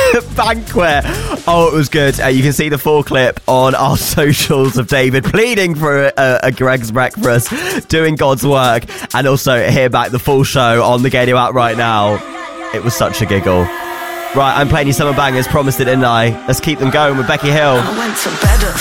Banquet. Oh, it was good. You can see the full clip on our socials of David pleading for a Greggs breakfast, doing God's work, and also hear back the full show on the Gadio app right now. It was such a giggle. Right, I'm playing you summer bangers, promised it, didn't I? Let's keep them going with Becky Hill. I went to bed at